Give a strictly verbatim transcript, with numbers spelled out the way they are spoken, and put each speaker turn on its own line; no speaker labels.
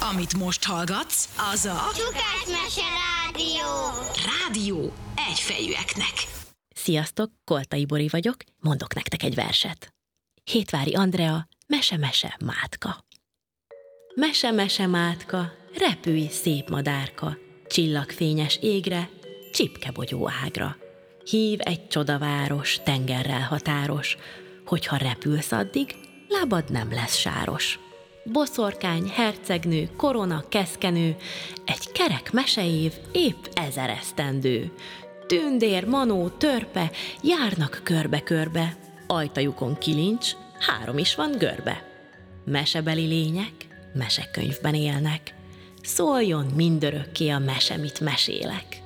Amit most hallgatsz, az a
Csukás-mese rádió.
Rádió egyfejűeknek.
Sziasztok, Koltai Bori vagyok, mondok nektek egy verset. Hétvári Andrea, Mese-mese mátka. Mese-mese mátka, repülj szép madárka, csillagfényes égre, csipkebogyó ágra. Hív egy csodaváros, tengerrel határos, hogyha repülsz addig, lábad nem lesz sáros. Boszorkány, hercegnő, korona, keszkenő, egy kerek meseév épp ezer esztendő. Tündér, manó, törpe járnak körbe-körbe, ajtajukon kilincs, három is van görbe. Mesebeli lények mesekönyvben élnek, szóljon mindörökké a mese, mit mesélek.